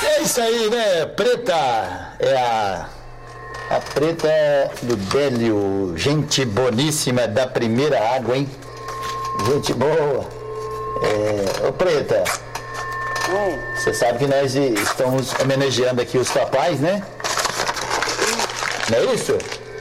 É isso aí, né? Preta é a Preta do Délio, gente boníssima da primeira água, hein? Gente boa. Ô Preta, você sabe que nós estamos homenageando aqui os papais, né? Não é isso?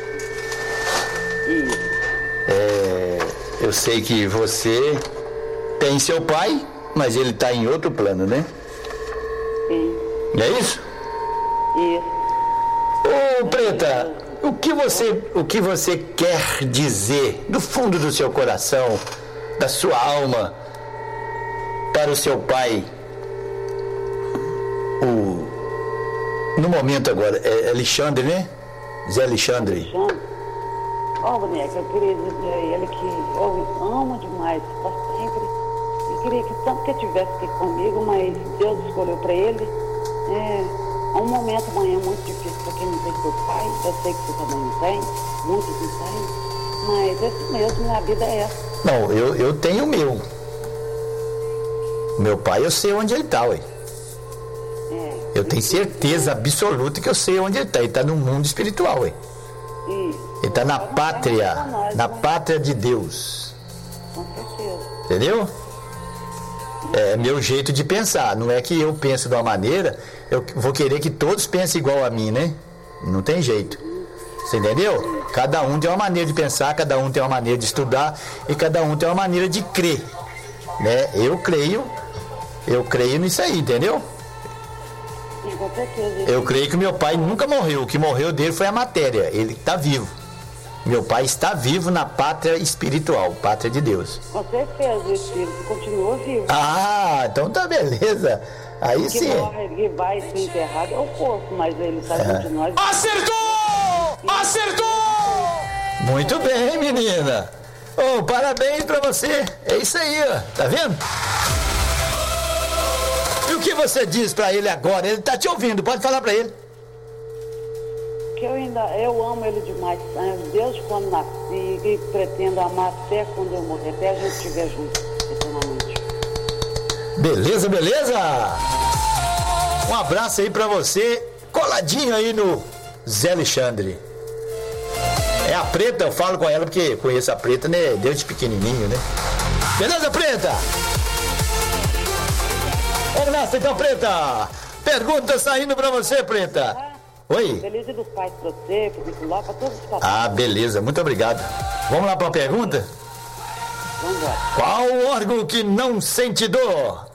Eu sei que você tem seu pai, mas ele está em outro plano, né? Sim. Não é isso? Isso. Ô Preta, o que você quer dizer do fundo do seu coração, da sua alma, para o seu pai? No momento agora, é Alexandre, né? Zé Alexandre. Boneca, eu queria dizer a ele que eu amo demais, para sempre. Eu queria que tanto que ele estivesse aqui comigo, mas Deus escolheu para ele. É um momento amanhã muito difícil para quem não tem seu pai. Eu sei que você também não tem, muitos não têm, mas é isso mesmo, a vida é essa. Não, eu tenho o meu. Meu pai, eu sei onde ele está, ué. Eu tenho certeza absoluta que eu sei onde ele está. Ele está no mundo espiritual, ué. Ele está na pátria de Deus. Com certeza. Entendeu? É meu jeito de pensar. Não é que eu penso de uma maneira, eu vou querer que todos pensem igual a mim, né? Não tem jeito. Você entendeu? Cada um tem uma maneira de pensar, cada um tem uma maneira de estudar e cada um tem uma maneira de crer, né? Eu creio nisso aí, entendeu? Sim, com certeza. Eu creio que meu pai nunca morreu. O que morreu dele foi a matéria. Ele está vivo. Meu pai está vivo na pátria espiritual, pátria de Deus. Com certeza, o espírito continua vivo. Ah, então tá beleza. Aí o que sim. morre, ele vai ser enterrado é o corpo, mas ele está de nós. Acertou! Acertou! Muito bem, menina. Oh, parabéns pra você. É isso aí, ó. Tá vendo? E o que você diz pra ele agora? Ele tá te ouvindo, pode falar pra ele. Que eu amo ele demais, desde quando nasci, e pretendo amar até quando eu morrer, até a gente estiver junto, eternamente. Beleza, beleza? Um abraço aí pra você, coladinho aí no Zé Alexandre. É a Preta, eu falo com ela porque conheço a Preta, né, desde pequenininho, né? Beleza, Preta? Vamos nessa então, Preta. Pergunta saindo pra você, Preta. Oi? Feliz Dia dos Pais pra você, pro Nicolau, pra todos os papais. Ah, beleza, muito obrigado. Vamos lá pra pergunta? Vamos lá. Qual órgão que não sente dor?